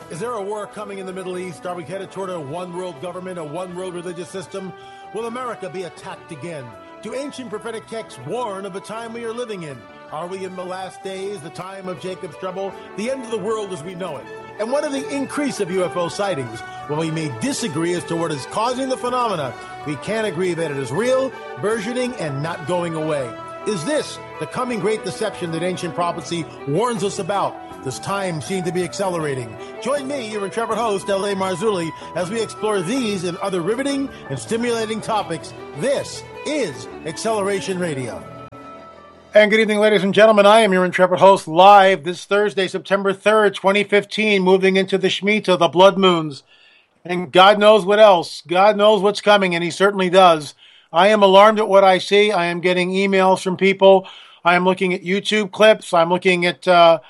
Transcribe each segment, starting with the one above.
Is there a war coming in the Middle East? Are we headed toward a one-world government, a one-world religious system? Will America be attacked again? Do ancient prophetic texts warn of the time we are living in? Are we in the last days, the time of Jacob's trouble, the end of the world as we know it? And what of the increase of UFO sightings? Well, we may disagree as to what is causing the phenomena. We can agree that it is real, burgeoning, and not going away. Is this the coming great deception that ancient prophecy warns us about? Does time seem to be accelerating? Join me, your intrepid host, L.A. Marzulli, as we explore these and other riveting and stimulating topics. This is Acceleration Radio. And good evening, ladies and gentlemen. I am your intrepid host, live this Thursday, September 3rd, 2015, moving into the Shemitah, the blood moons. And God knows what else. God knows what's coming, and he certainly does. I am alarmed at what I see. I am getting emails from people. I am looking at YouTube clips. I'm looking at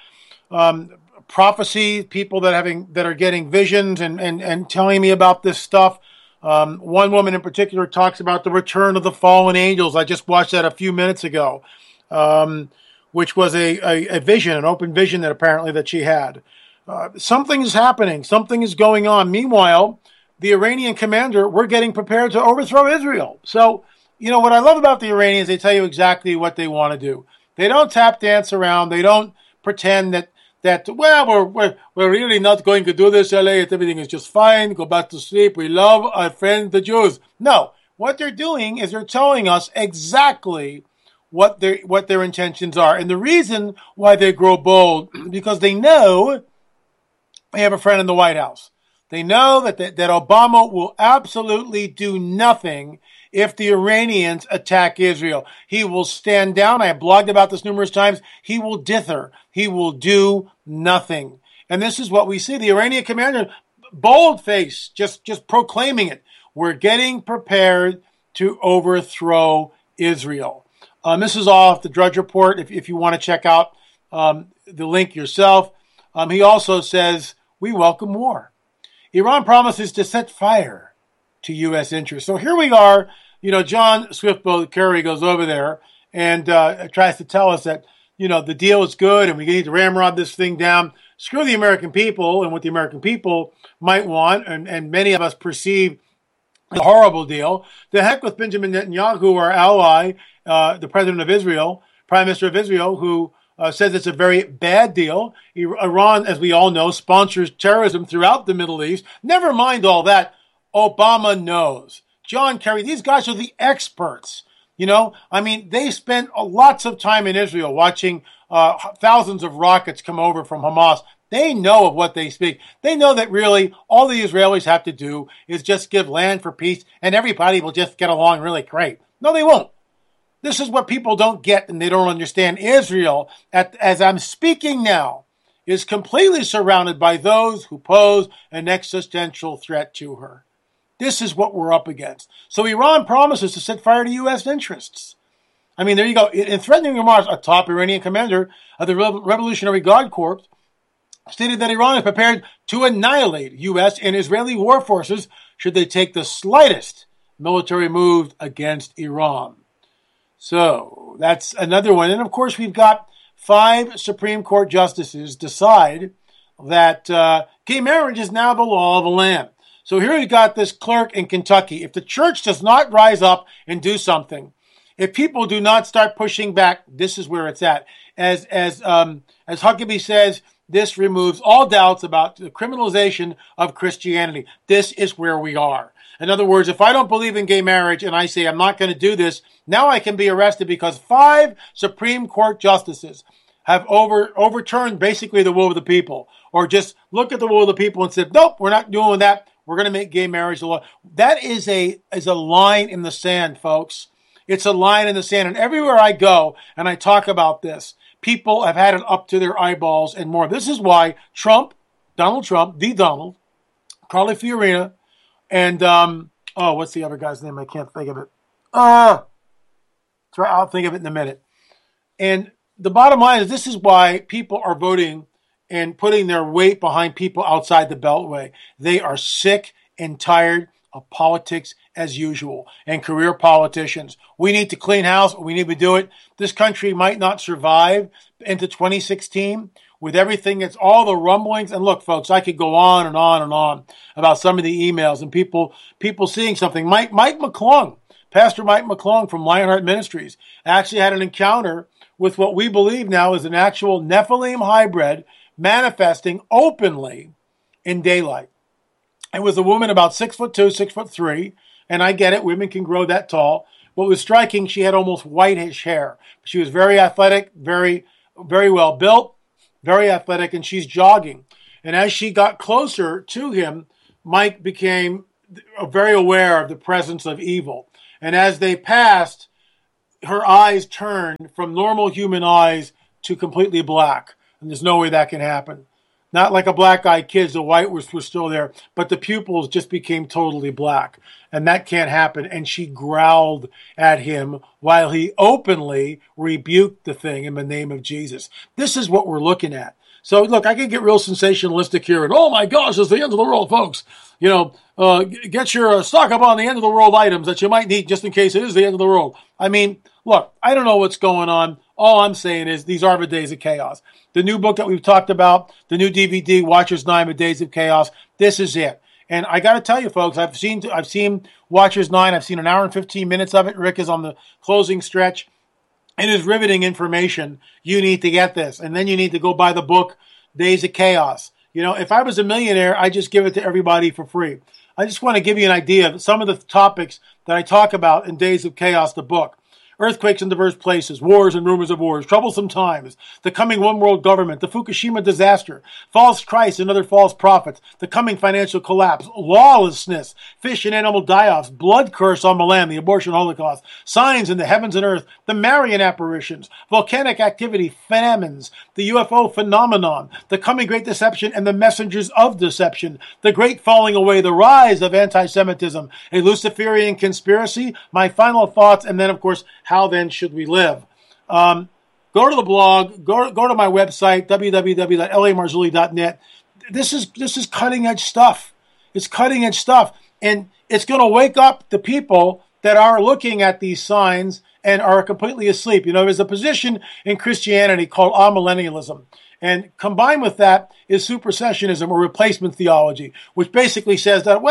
prophecy, people that are getting visions and telling me about this stuff. One woman in particular talks about the return of the fallen angels. I just watched that a few minutes ago, which was a vision, an open vision that apparently that she had. Something is happening. Something is going on. Meanwhile, the Iranian commander, we're getting prepared to overthrow Israel. So, you know, what I love about the Iranians, they tell you exactly what they want to do. They don't tap dance around. They don't pretend that we're really not going to do this, LA. Everything is just fine. Go back to sleep. We love our friends, the Jews. No, what they're doing is they're telling us exactly what their intentions are. And the reason why they grow bold, because they know they have a friend in the White House. They know that Obama will absolutely do nothing if the Iranians attack Israel. He will stand down. I have blogged about this numerous times. He will dither. He will do nothing. And this is what we see. The Iranian commander, bold face, just proclaiming it. We're getting prepared to overthrow Israel. This is off the Drudge Report if you want to check out the link yourself. He also says, we welcome war. Iran promises to set fire to U.S. interests. So here we are. You know, John Swiftboat Curry goes over there and tries to tell us that, you know, the deal is good and we need to ramrod this thing down. Screw the American people and what the American people might want, and many of us perceive a horrible deal. The heck with Benjamin Netanyahu, our ally, the president of Israel, prime minister of Israel, who says it's a very bad deal. Iran, as we all know, sponsors terrorism throughout the Middle East. Never mind all that. Obama knows. John Kerry, these guys are the experts. You know, I mean, they spent lots of time in Israel watching thousands of rockets come over from Hamas. They know of what they speak. They know that really all the Israelis have to do is just give land for peace and everybody will just get along really great. No, they won't. This is what people don't get and they don't understand. Israel, as I'm speaking now, is completely surrounded by those who pose an existential threat to her. This is what we're up against. So Iran promises to set fire to U.S. interests. I mean, there you go. In threatening remarks, a top Iranian commander of the Revolutionary Guard Corps stated that Iran is prepared to annihilate U.S. and Israeli war forces should they take the slightest military move against Iran. So that's another one. And of course, we've got 5 Supreme Court justices decide that gay marriage is now the law of the land. So here we've got this clerk in Kentucky. If the church does not rise up and do something, if people do not start pushing back, this is where it's at. As Huckabee says, this removes all doubts about the criminalization of Christianity. This is where we are. In other words, if I don't believe in gay marriage and I say I'm not going to do this, now I can be arrested because 5 Supreme Court justices have overturned basically the will of the people, or just look at the will of the people and said, nope, we're not doing that. We're going to make gay marriage the law. That is a line in the sand, folks. It's a line in the sand. And everywhere I go and I talk about this, people have had it up to their eyeballs and more. This is why Donald Trump, Carly Fiorina, and, what's the other guy's name? I can't think of it. I'll think of it in a minute. And the bottom line is this is why people are voting and putting their weight behind people outside the Beltway. They are sick and tired of politics as usual and career politicians. We need to clean house. We need to do it. This country might not survive into 2016 with everything. It's all the rumblings. And look, folks, I could go on and on and on about some of the emails and people seeing something. Mike McClung, Pastor Mike McClung from Lionheart Ministries, actually had an encounter with what we believe now is an actual Nephilim hybrid manifesting openly in daylight. It was a woman about 6'2", 6'3", and I get it, women can grow that tall. What was striking, she had almost whitish hair. She was very athletic, very, very well built, very athletic, and she's jogging. And as she got closer to him, Mike became very aware of the presence of evil. And as they passed, her eyes turned from normal human eyes to completely black. And there's no way that can happen. Not like a black-eyed kid, the white was still there, but the pupils just became totally black. And that can't happen. And she growled at him while he openly rebuked the thing in the name of Jesus. This is what we're looking at. So, look, I can get real sensationalistic here. And, oh, my gosh, it's the end of the world, folks. Get your stock up on the end of the world items that you might need just in case it is the end of the world. I mean, look, I don't know what's going on. All I'm saying is these are the days of chaos. The new book that we've talked about, the new DVD, Watchers 9, The Days of Chaos, this is it. And I got to tell you, folks, I've seen Watchers 9. I've seen an hour and 15 minutes of it. Rick is on the closing stretch. It is riveting information. You need to get this. And then you need to go buy the book, Days of Chaos. If I was a millionaire, I'd just give it to everybody for free. I just want to give you an idea of some of the topics that I talk about in Days of Chaos, the book. Earthquakes in diverse places, wars and rumors of wars, troublesome times, the coming one world government, the Fukushima disaster, false Christ and other false prophets, the coming financial collapse, lawlessness, fish and animal die-offs, blood curse on the land, the abortion holocaust, signs in the heavens and earth, the Marian apparitions, volcanic activity, famines, the UFO phenomenon, the coming great deception and the messengers of deception, the great falling away, the rise of anti-Semitism, a Luciferian conspiracy, my final thoughts, and then, of course, how then should we live? Go to the blog. Go to my website, www.lamarzulli.net. This is cutting edge stuff. It's cutting edge stuff, and it's going to wake up the people that are looking at these signs and are completely asleep. There's a position in Christianity called amillennialism, and combined with that is supersessionism or replacement theology, which basically says that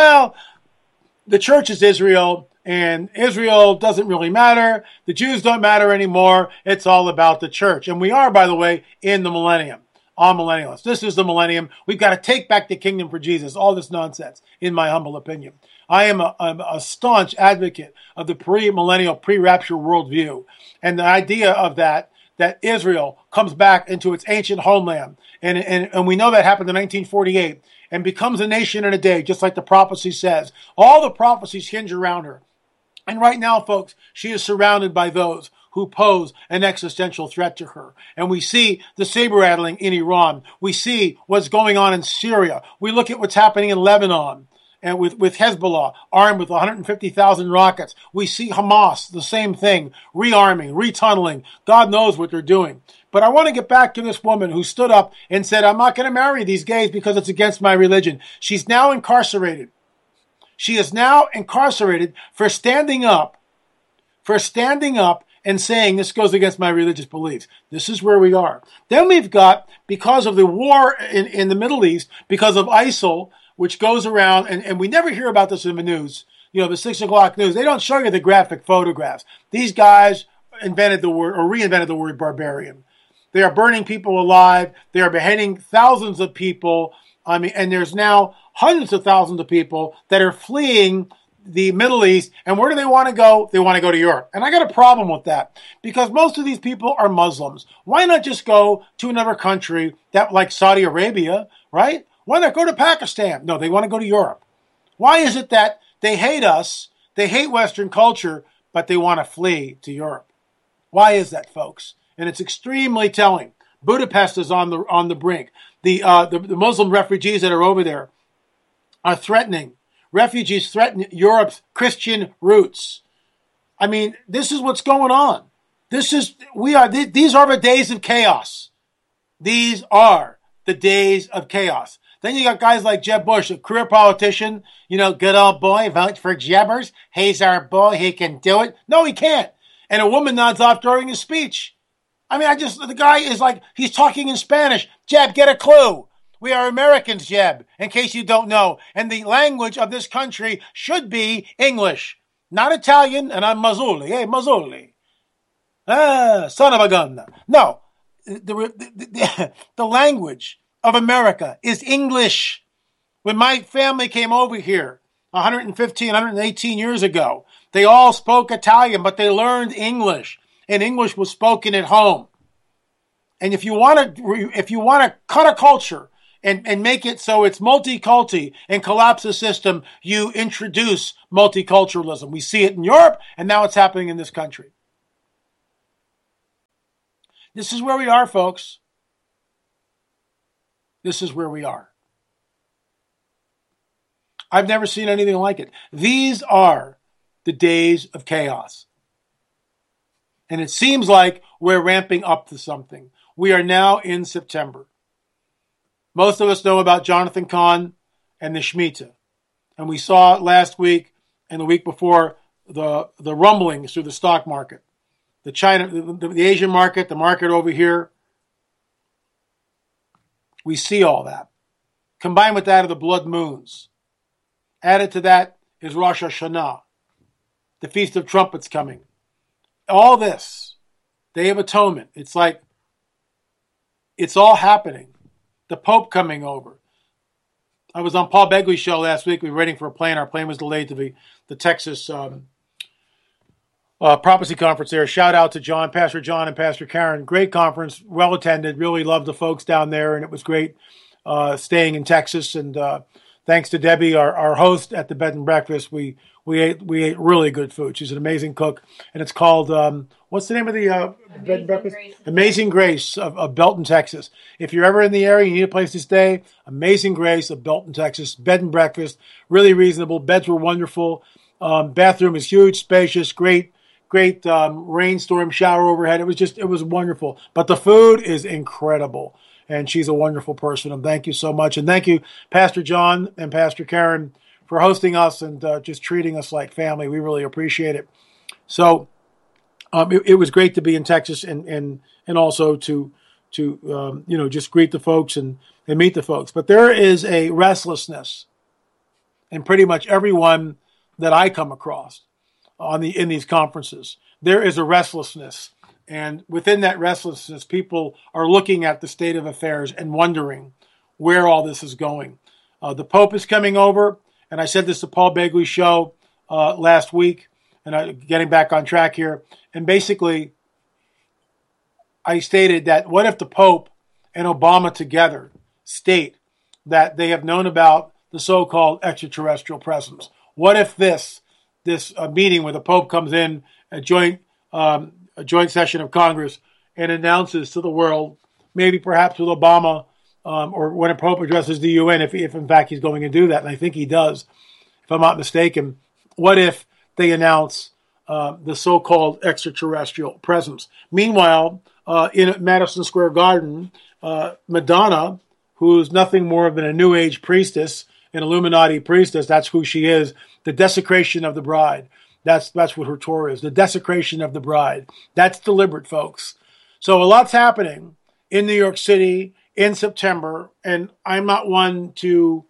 the church is Israel. And Israel doesn't really matter. The Jews don't matter anymore. It's all about the church. And we are, by the way, in the millennium. All millennialists. This is the millennium. We've got to take back the kingdom for Jesus. All this nonsense, in my humble opinion. I am a staunch advocate of the pre-millennial, pre-rapture worldview. And the idea of that Israel comes back into its ancient homeland. And we know that happened in 1948 and becomes a nation in a day, just like the prophecy says. All the prophecies hinge around her. And right now, folks, she is surrounded by those who pose an existential threat to her. And we see the saber rattling in Iran. We see what's going on in Syria. We look at what's happening in Lebanon and with Hezbollah, armed with 150,000 rockets. We see Hamas, the same thing, rearming, retunneling. God knows what they're doing. But I want to get back to this woman who stood up and said, I'm not going to marry these gays because it's against my religion. She's now incarcerated. She is now incarcerated for standing up and saying this goes against my religious beliefs. This is where we are. Then we've got, because of the war in the Middle East, because of ISIL, which goes around, and we never hear about this in the news, the 6 o'clock news. They don't show you the graphic photographs. These guys invented the word, or reinvented the word barbarian. They are burning people alive. They are beheading thousands of people. And there's now hundreds of thousands of people that are fleeing the Middle East. And where do they want to go? They want to go to Europe. And I got a problem with that because most of these people are Muslims. Why not just go to another country like Saudi Arabia, right? Why not go to Pakistan? No, they want to go to Europe. Why is it that they hate us, they hate Western culture, but they want to flee to Europe? Why is that, folks? And it's extremely telling. Budapest is on the brink. The Muslim refugees that are over there are threatening. Refugees threaten Europe's Christian roots. I mean, this is what's going on. These are the days of chaos. These are the days of chaos. Then you got guys like Jeb Bush, a career politician, good old boy, vote for Jebbers. He's our boy, he can do it. No, he can't. And a woman nods off during his speech. I mean, the guy is like, he's talking in Spanish. Jeb, get a clue. We are Americans, Jeb, in case you don't know. And the language of this country should be English, not Italian, and I'm Mazzulli. Hey, Mazzulli. Son of a gun. No, the language of America is English. When my family came over here 115, 118 years ago, they all spoke Italian, but they learned English, and English was spoken at home. And if you want to cut a culture and make it so it's multi-culti and collapse the system, you introduce multiculturalism. We see it in Europe, and now it's happening in this country. This is where we are, folks. This is where we are. I've never seen anything like it. These are the days of chaos. And it seems like we're ramping up to something. We are now in September. Most of us know about Jonathan Cahn and the Shemitah. And we saw last week and the week before the rumblings through the stock market. The Asian market, the market over here. We see all that. Combined with that are the blood moons. Added to that is Rosh Hashanah, the Feast of Trumpets coming. All this, Day of Atonement. It's like, it's all happening. The Pope coming over. I was on Paul Begley's show last week. We were waiting for a plane. Our plane was delayed to the Texas prophecy conference there. Shout out to Pastor John and Pastor Karen. Great conference, well attended. Really loved the folks down there, and it was great staying in Texas. And thanks to Debbie, our host at the bed and breakfast, we ate really good food. She's an amazing cook, and it's called what's the name of the bed and breakfast? Amazing Grace of Belton, Texas. If you're ever in the area, you need a place to stay. Amazing Grace of Belton, Texas. Bed and breakfast, really reasonable. Beds were wonderful. Bathroom is huge, spacious, great rainstorm shower overhead. It was wonderful. But the food is incredible. And she's a wonderful person. And thank you so much. And thank you, Pastor John and Pastor Karen, for hosting us and just treating us like family. We really appreciate it. So it was great to be in Texas and also to just greet the folks and meet the folks. But there is a restlessness in pretty much everyone that I come across in these conferences. There is a restlessness. And within that restlessness, people are looking at the state of affairs and wondering where all this is going. The Pope is coming over, and I said this to Paul Begley's show last week, and getting back on track here. And basically, I stated that what if the Pope and Obama together state that they have known about the so-called extraterrestrial presence? What if this meeting where the Pope comes in, a joint session of Congress, and announces to the world, maybe perhaps with Obama, or when a Pope addresses the UN, if in fact he's going to do that, and I think he does, if I'm not mistaken, what if they announce the so-called extraterrestrial presence? Meanwhile, in Madison Square Garden, Madonna, who's nothing more than a New Age priestess, an Illuminati priestess, that's who she is, the desecration of the bride. That's what her tour is, the desecration of the bride. That's deliberate, folks. So a lot's happening in New York City in September, and I'm not one to,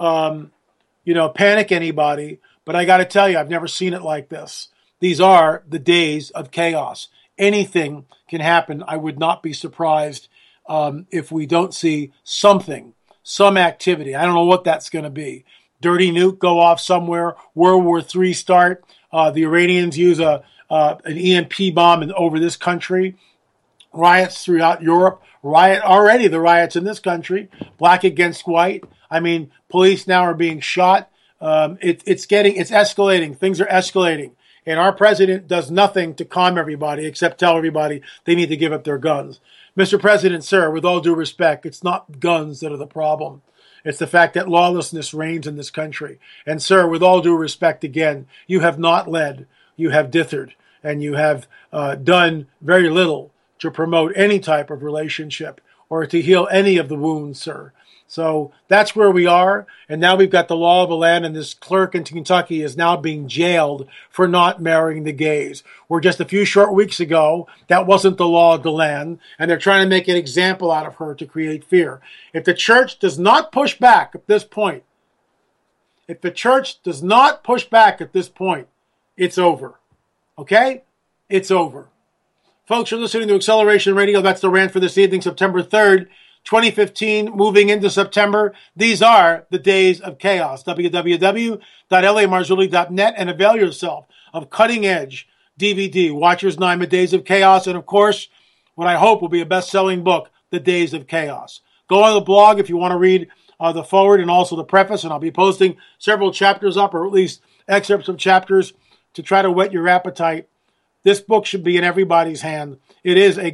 panic anybody, but I got to tell you, I've never seen it like this. These are the days of chaos. Anything can happen. I would not be surprised if we don't see something, some activity. I don't know what that's going to be. Dirty nuke go off somewhere. World War III start. The Iranians use an EMP bomb over this country. Riots throughout Europe. The riots in this country. Black against white. I mean, police now are being shot. It's escalating. Things are escalating. And our president does nothing to calm everybody except tell everybody they need to give up their guns. Mr. President, sir, with all due respect, it's not guns that are the problem. It's the fact that lawlessness reigns in this country. And sir, with all due respect again, you have not led, you have dithered, and you have done very little to promote any type of relationship or to heal any of the wounds, sir. So that's where we are. And now we've got the law of the land, and this clerk in Kentucky is now being jailed for not marrying the gays. Where just a few short weeks ago, that wasn't the law of the land, and they're trying to make an example out of her to create fear. If the church does not push back at this point, it's over. Okay? It's over. Folks, you're listening to Acceleration Radio. That's the rant for this evening, September 3rd. 2015, moving into September. These are the days of chaos. www.lamarzulli.net, and avail yourself of cutting-edge DVD, Watcher's 9, The Days of Chaos, and of course, what I hope will be a best-selling book, The Days of Chaos. Go on the blog if you want to read the forward and also the preface, and I'll be posting several chapters up, or at least excerpts of chapters, to try to whet your appetite. This book should be in everybody's hand. It is a